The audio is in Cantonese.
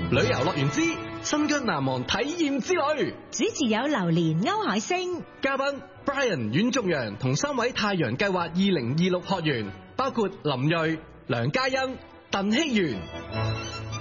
旅遊樂園之新疆難忘體驗之旅， 主持有榴蓮歐海星， 嘉賓 Brian 阮仲陽同3位太陽計劃2026學員，包括林睿、梁嘉欣、鄧希元。